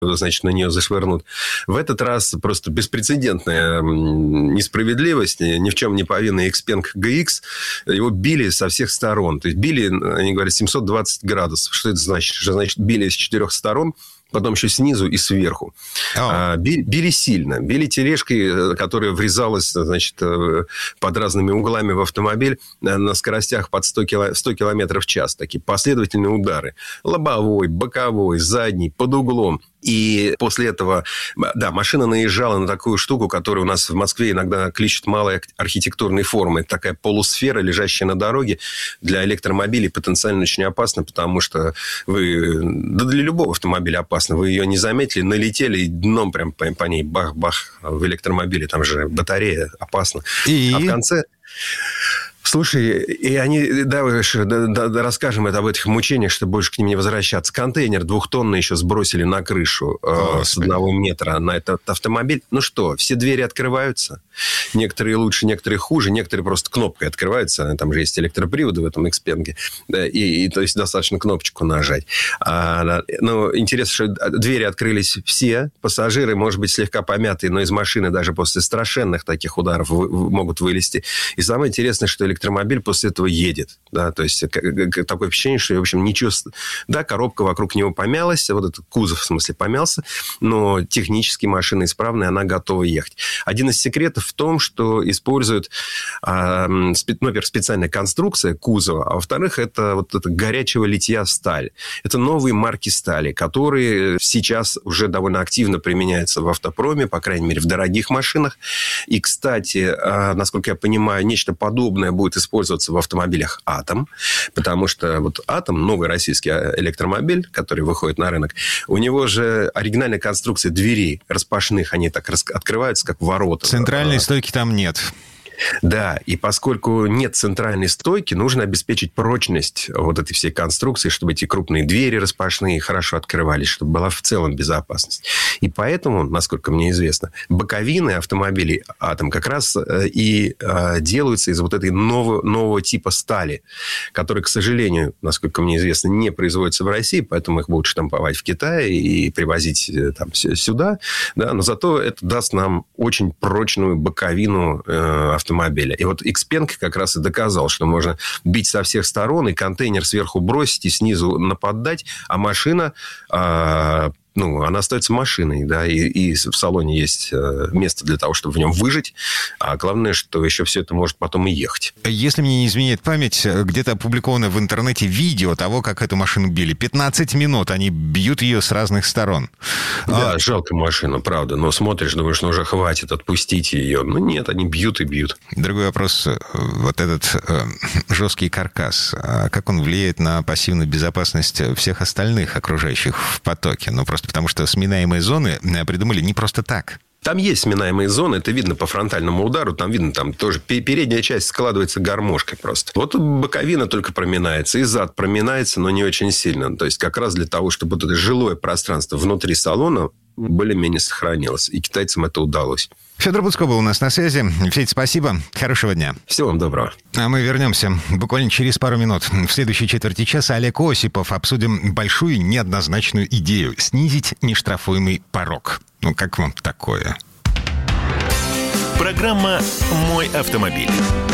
значит, на нее зашвырнут. В этот раз просто беспрецедентная несправедливость. Ни в чем не повинный Xpeng GX. Его били со всех сторон. То есть, били, они говорят, 720 градусов. Что это значит? Что значит, били с 4 сторон, потом еще снизу и сверху. Били сильно. Били тележкой, которая врезалась, значит, под разными углами в автомобиль на скоростях под 100 км в час. Такие последовательные удары. Лобовой, боковой, задний, под углом. И после этого, да, машина наезжала на такую штуку, которую у нас в Москве иногда кличут малой архитектурной формы. Это такая полусфера, лежащая на дороге. Для электромобилей потенциально очень опасно, потому что да для любого автомобиля опасно. Вы ее не заметили, налетели и дном прям по ней бах-бах в электромобиле. Там же батарея, опасно. А в конце... Слушай, и они, расскажем об этих мучениях, чтобы больше к ним не возвращаться. Контейнер 2-тонный еще сбросили на крышу с 1 метра на этот автомобиль. Ну что, все двери открываются. Некоторые лучше, некоторые хуже. Некоторые просто кнопкой открываются. Там же есть электроприводы в этом Xpeng. И то есть, достаточно кнопочку нажать. Но интересно, что двери открылись все. Пассажиры, может быть, слегка помятые, но из машины даже после страшенных таких ударов могут вылезти. И самое интересное, что электромобиль после этого едет. Да, то есть, такое впечатление, что, в общем, ничего... Да, коробка вокруг него помялась, вот этот кузов, в смысле, помялся, но технически машина исправная, она готова ехать. Один из секретов в том, что используют, во-первых, специальная конструкция кузова, а во-вторых, это вот это горячего литья сталь. Это новые марки стали, которые сейчас уже довольно активно применяются в автопроме, по крайней мере, в дорогих машинах. И, кстати, насколько я понимаю, нечто подобное будет использоваться в автомобилях «Атом», потому что вот «Атом», новый российский электромобиль, который выходит на рынок, у него же оригинальная конструкция дверей распашных, они так открываются, как ворота. Центральной стойки там нет. Да, и поскольку нет центральной стойки, нужно обеспечить прочность вот этой всей конструкции, чтобы эти крупные двери распашные хорошо открывались, чтобы была в целом безопасность. И поэтому, насколько мне известно, боковины автомобилей «Атом» как раз и делаются из вот этой нового типа стали, которые, к сожалению, насколько мне известно, не производятся в России, поэтому их будут штамповать в Китае и привозить там сюда. Да, но зато это даст нам очень прочную боковину автомобиля. И вот Xpeng как раз и доказал, что можно бить со всех сторон, и контейнер сверху бросить, и снизу нападать, а машина... она остается машиной, да, и в салоне есть место для того, чтобы в нем выжить, а главное, что еще все это может потом и ехать. Если мне не изменяет память, где-то опубликовано в интернете видео того, как эту машину били. 15 минут они бьют ее с разных сторон. Да, жалко машину, правда, но смотришь, думаешь, уже хватит, отпустить ее. Но нет, они бьют и бьют. Другой вопрос, вот этот жесткий каркас, как он влияет на пассивную безопасность всех остальных окружающих в потоке? Просто потому что сминаемые зоны придумали не просто так. Там есть сминаемые зоны, это видно по фронтальному удару, там видно, там тоже передняя часть складывается гармошкой просто. Вот боковина только проминается, и зад проминается, но не очень сильно. То есть, как раз для того, чтобы вот это жилое пространство внутри салона более-менее сохранилось. И китайцам это удалось. Федор Буцко был у нас на связи. Федь, спасибо. Хорошего дня. Всего вам доброго. А мы вернемся буквально через пару минут. В следующей четверти часа Олег Осипов. Обсудим большую неоднозначную идею – снизить нештрафуемый порог. Как вам такое? Программа «Мой автомобиль».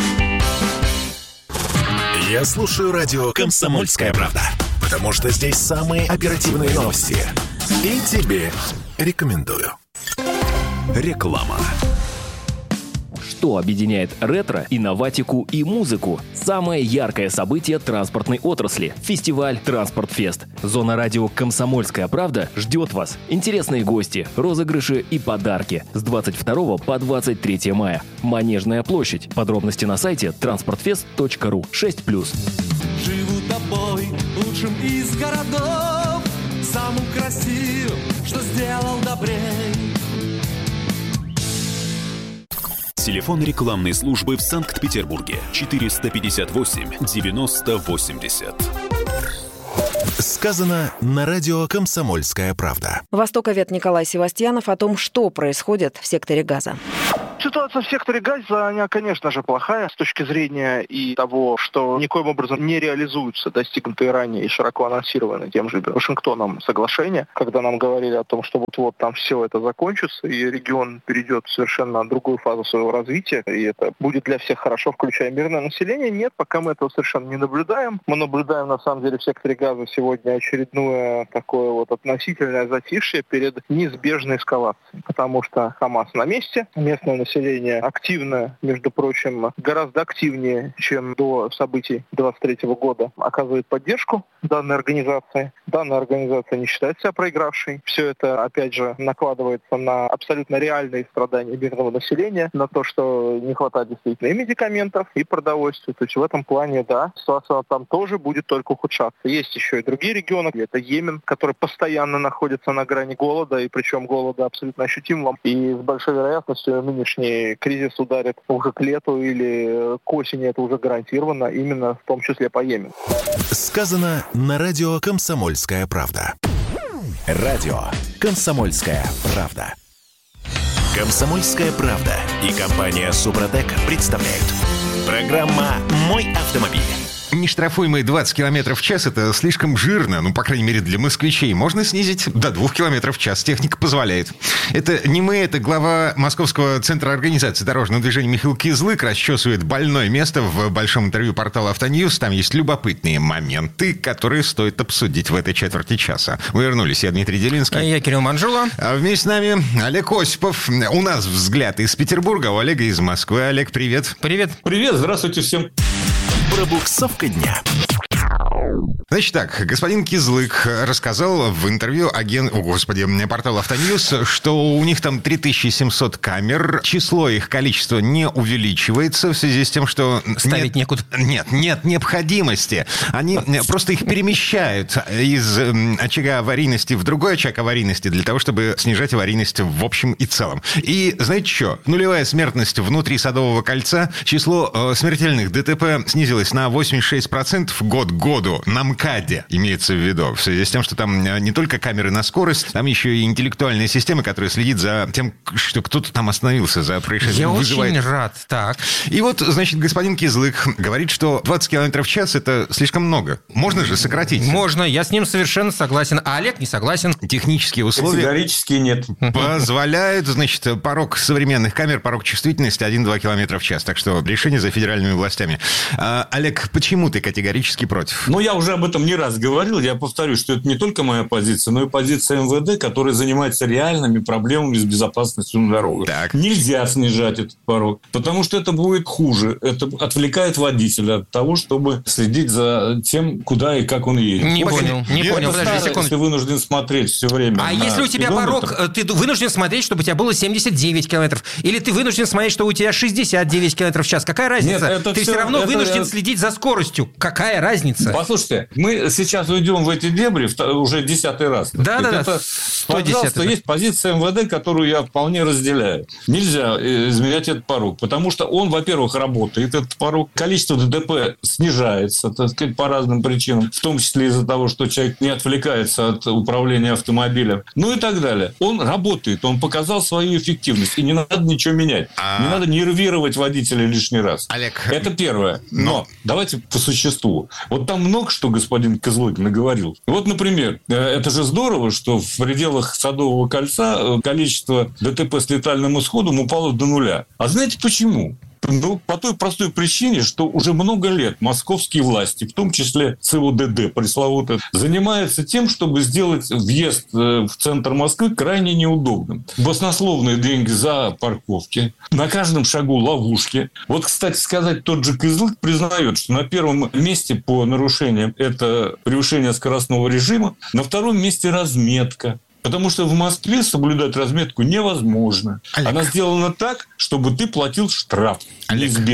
Я слушаю радио «Комсомольская правда», потому что здесь самые оперативные новости. И тебе рекомендую. Реклама. Что объединяет ретро, инноватику и музыку? Самое яркое событие транспортной отрасли – фестиваль «Транспортфест». Зона радио «Комсомольская правда» ждет вас. Интересные гости, розыгрыши и подарки. С 22 по 23 мая. Манежная площадь. Подробности на сайте transportfest.ru. 6+. Живу тобой, лучшим из городов, самым красивым, что сделал добрей. Телефон рекламной службы в Санкт-Петербурге 458-90-80. Сказано на радио «Комсомольская правда». Востоковед Николай Севастьянов о том, что происходит в секторе Газа. Ситуация в секторе газа, она, конечно же, плохая с точки зрения и того, что никоим образом не реализуются достигнутые ранее и широко анонсированные тем же Вашингтоном соглашения, когда нам говорили о том, что вот там все это закончится, и регион перейдет в совершенно другую фазу своего развития, и это будет для всех хорошо, включая мирное население. Нет, пока мы этого совершенно не наблюдаем. Мы наблюдаем, на самом деле, в секторе газа сегодня очередное такое вот относительное затишье перед неизбежной эскалацией, потому что Хамас на месте, местное население активно, между прочим, гораздо активнее, чем до событий 23 года, оказывает поддержку данной организации. Данная организация не считает себя проигравшей. Все это, опять же, накладывается на абсолютно реальные страдания мирного населения, на то, что не хватает действительно и медикаментов, и продовольствия. То есть в этом плане, да, ситуация там тоже будет только ухудшаться. Есть еще и другие регионы. Это Йемен, который постоянно находится на грани голода, и причем голода абсолютно ощутимого. И с большой вероятностью нынешний кризис ударит уже к лету или к осени, это уже гарантированно, именно в том числе по Йемену. Сказано на радио «Комсомольская правда». Радио «Комсомольская правда». «Комсомольская правда» и компания «Супротек» представляют. Программа «Мой автомобиль». Нештрафуемые 20 км в час – это слишком жирно, по крайней мере, для москвичей. Можно снизить до 2 км в час. Техника позволяет. Это не мы, это глава Московского центра организации дорожного движения Михаил Кизлык расчесывает больное место в большом интервью портала «Автоньюз». Там есть любопытные моменты, которые стоит обсудить в этой четверти часа. Мы вернулись. Я Дмитрий Делинский. Я Кирилл Манжула. А вместе с нами Олег Осипов. У нас взгляд из Петербурга, у Олега из Москвы. Олег, привет. Привет. Привет, здравствуйте всем. Пробуксовка дня. Значит так, господин Кизлык рассказал в интервью порталу «Автоньюз», что у них там 3700 камер, число их, количество не увеличивается в связи с тем, что... Ставить некуда. Нет необходимости. Они просто их перемещают из очага аварийности в другой очаг аварийности для того, чтобы снижать аварийность в общем и целом. И знаете что? Нулевая смертность внутри Садового кольца, число смертельных ДТП снизилось на 86% год к году. На МКАДе имеется в виду. В связи с тем, что там не только камеры на скорость, там еще и интеллектуальная система, которая следит за тем, что кто-то там остановился за происшествием. Я очень рад. Так. И вот, значит, господин Кизлык говорит, что 20 км в час – это слишком много. Можно же сократить? Можно. Я с ним совершенно согласен. А Олег не согласен. Технические условия... Категорически нет. Позволяют, значит, порог современных камер, порог чувствительности 1-2 км в час. Так что решение за федеральными властями. Олег, почему ты категорически против? Я уже об этом не раз говорил. Я повторю, что это не только моя позиция, но и позиция МВД, которая занимается реальными проблемами с безопасностью на дорогах. Так. Нельзя снижать этот порог, потому что это будет хуже. Это отвлекает водителя от того, чтобы следить за тем, куда и как он едет. Не понял. Подожди секунду. Ты вынужден смотреть все время. А если у тебя порог, ты вынужден смотреть, чтобы у тебя было 79 километров? Или ты вынужден смотреть, что у тебя 69 километров в час? Какая разница? Нет, ты все равно вынужден следить за скоростью. Какая разница? Послушайте, мы сейчас уйдем в эти дебри уже 10-й раз. Да. Пожалуйста, есть позиция МВД, которую я вполне разделяю. Нельзя измерять этот порог, потому что он, во-первых, работает. Этот порог, количество ДТП снижается, так сказать, по разным причинам, в том числе из-за того, что человек не отвлекается от управления автомобилем, и так далее. Он работает, он показал свою эффективность, и не надо ничего менять. Не надо нервировать водителя лишний раз. Олег. Это первое. Но давайте по существу. Вот там много что господин Кизлык наговорил. Вот, например, это же здорово, что в пределах Садового кольца количество ДТП с летальным исходом упало до нуля. А знаете почему? По той простой причине, что уже много лет московские власти, в том числе ЦОДД пресловутый, занимаются тем, чтобы сделать въезд в центр Москвы крайне неудобным. Баснословные деньги за парковки, на каждом шагу ловушки. Вот, кстати сказать, тот же Кизлык признает, что на первом месте по нарушениям это превышение скоростного режима, на втором месте разметка. Потому что в Москве соблюдать разметку невозможно. Олег. Она сделана так, чтобы ты платил штраф. Олег. Неизбежно.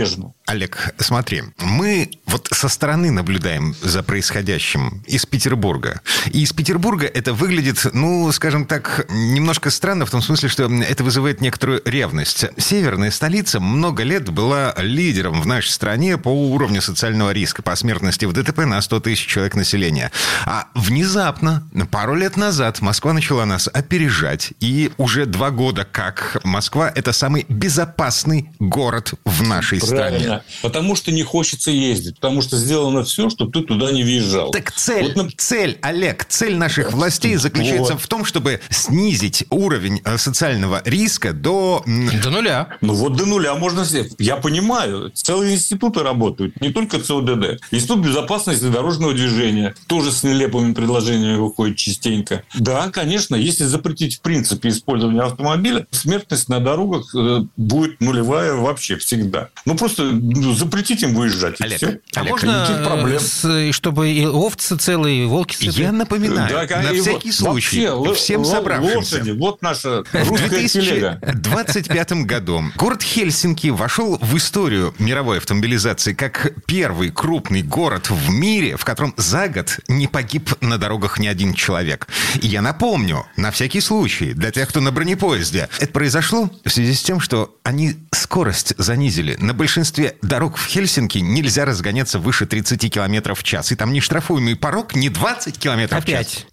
Олег, смотри, мы вот со стороны наблюдаем за происходящим из Петербурга. И из Петербурга это выглядит, ну, скажем так, немножко странно в том смысле, что это вызывает некоторую ревность. Северная столица много лет была лидером в нашей стране по уровню социального риска, по смертности в ДТП на 100 тысяч человек населения. А внезапно, пару лет назад, Москва начала нас опережать. И уже 2 года как Москва – это самый безопасный город в нашей стране. Потому что не хочется ездить, потому что сделано все, чтобы ты туда не въезжал. Так цель, Олег, цель наших властей заключается в том, чтобы снизить уровень социального риска до нуля. Ну вот до нуля можно сделать. Я понимаю, целые институты работают, не только ЦОДД. Институт безопасности дорожного движения тоже с нелепыми предложениями выходит частенько. Да, конечно, если запретить в принципе использование автомобиля, смертность на дорогах будет нулевая вообще всегда. Ну просто запретить им выезжать. Олег, все. А можно, чтобы и овцы целые, и волки целые? Я напоминаю, на всякий случай, всем собравшимся. Лошади, вот наша русская телега. В 2025 году город Хельсинки вошел в историю мировой автомобилизации как первый крупный город в мире, в котором за год не погиб на дорогах ни один человек. И я напомню, на всякий случай, для тех, кто на бронепоезде, это произошло в связи с тем, что они скорость занизили. На большинстве дорог в Хельсинки нельзя разгоняться выше 30 км в час. И там нештрафуемый порог не 20 км в час.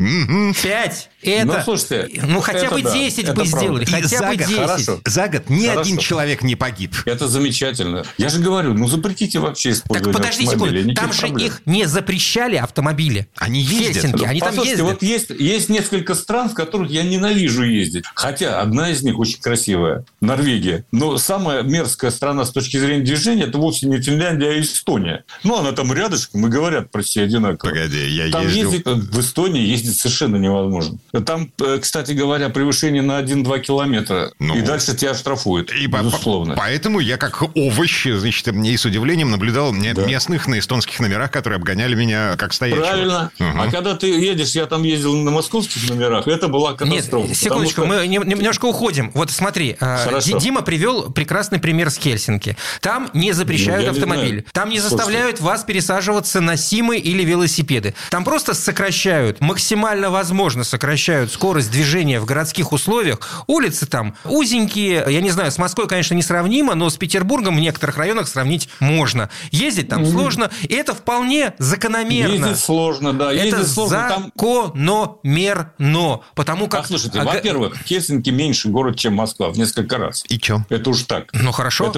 5? Это... слушайте, хотя бы 10 бы сделали. Хотя бы 10. Хорошо. За год ни один человек не погиб. Это замечательно. Я же говорю, запретите вообще использование автомобилей. Так подожди секунду, там же их не запрещали автомобили. Они ездят. Хельсинки, они там ездят. Вот есть несколько стран, в которых я ненавижу ездить. Хотя одна из них очень красивая. Норвегия. Но самая мерзкая страна с точки зрения движения, это вовсе не Финляндия, а Эстония. Она там рядышком, и говорят почти одинаково. Погоди, я там ездил... в Эстонии ездить совершенно невозможно. Там, кстати говоря, превышение на 1-2 километра. И дальше тебя штрафуют, безусловно. Поэтому я как овощ, значит, и с удивлением наблюдал местных на эстонских номерах, которые обгоняли меня как стоячего. Правильно. А когда ты едешь, я там ездил на московских номерах, это была катастрофа. Нет, секундочку, мы немножко уходим. Вот смотри, Дима привел прекрасный пример с Хельсинки. Там не запрещают автомобили. Там не заставляют вас пересаживаться на Симы или велосипеды. Там просто сокращают, максимально возможно сокращают скорость движения в городских условиях. Улицы там узенькие. Я не знаю, с Москвой, конечно, несравнимо, но с Петербургом в некоторых районах сравнить можно. Ездить там сложно, и это вполне закономерно. Ездить сложно, да. Это закономерно. Потому как... Слушайте, во-первых, Хельсинки меньше город, чем Москва в несколько раз. И чё? Это уж так. Ну, хорошо.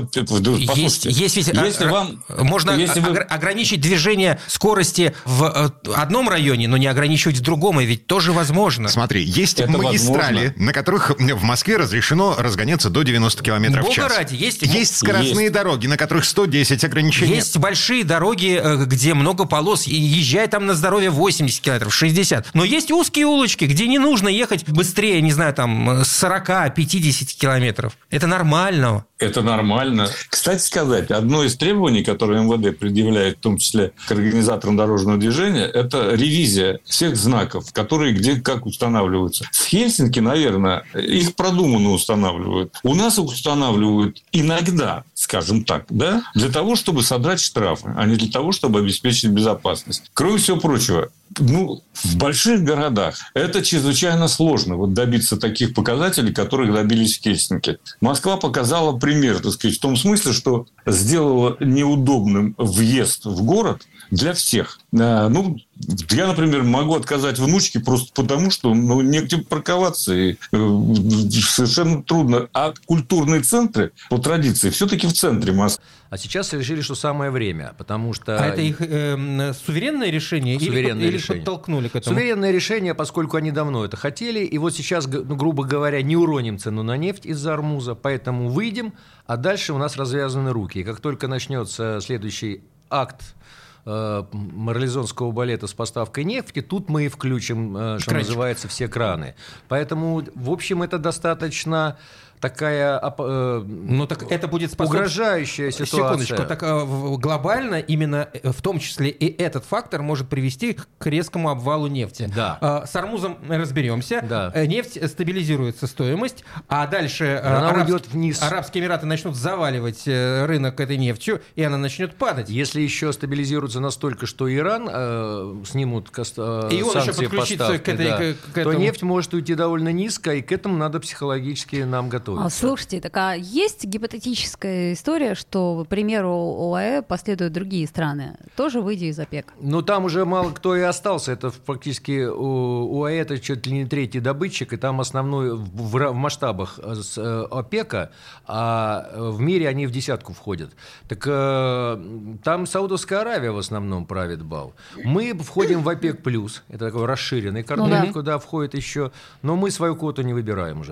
Можно вы... ограничить движение скорости в одном районе, но не ограничивать в другом, и ведь тоже возможно. Смотри, есть магистрали, возможно, на которых в Москве разрешено разгоняться до 90 км в час. Бога ради, есть скоростные дороги, на которых 110 ограничений. Есть большие дороги, где много полос, и езжай там на здоровье 80 км, 60. Но есть узкие улочки, где не нужно ехать быстрее, не знаю, там 40-50 километров. Это нормально. Это нормально. Кстати сказать, одно из требований, которое МВД предъявляет, в том числе к организаторам дорожного движения, это ревизия всех знаков, которые где как устанавливаются. С Хельсинки, наверное, их продуманно устанавливают. У нас их устанавливают иногда, скажем так, да, для того, чтобы содрать штрафы, а не для того, чтобы обеспечить безопасность. Кроме всего прочего, в больших городах это чрезвычайно сложно добиться таких показателей, которых добились в Хельсинки. Москва показала пример, так сказать, в том смысле, что сделала неудобным въезд в город для всех. Я, например, могу отказать внучке просто потому, что негде парковаться, и совершенно трудно. А культурные центры, по традиции, все-таки в центре Москвы. А сейчас решили, что самое время, потому что... А это их суверенное решение? Или подтолкнули к этому? Суверенное решение, поскольку они давно это хотели, и вот сейчас, грубо говоря, не уроним цену на нефть из-за Армуза, поэтому выйдем, а дальше у нас развязаны руки. И как только начнется следующий акт марлезонского балета с поставкой нефти, тут мы и включим, что называется, все краны. Поэтому, в общем, это достаточно такая так это будет угрожающая ситуация. Секундочку. Так глобально именно в том числе и этот фактор может привести к резкому обвалу нефти. Да. С Ормузом разберемся. Да. Нефть стабилизируется, стоимость, а дальше она уйдет вниз. Арабские Эмираты начнут заваливать рынок этой нефтью, и она начнет падать. Если еще стабилизируется настолько, что Иран снимут санкции, и он еще подключится поставки, к этому, то нефть может уйти довольно низко, и к этому надо психологически нам готовиться. Слушайте, так есть гипотетическая история, что, к примеру, ОАЭ последуют другие страны, тоже выйдя из ОПЕК? Там уже мало кто и остался. Это фактически ОАЭ это чуть ли не третий добытчик, и там основной в масштабах с ОПЕКа, а в мире они в десятку входят. Так там Саудовская Аравия в основном правит бал. Мы входим в ОПЕК+, это такой расширенный картель, куда входит еще, но мы свою квоту не выбираем уже.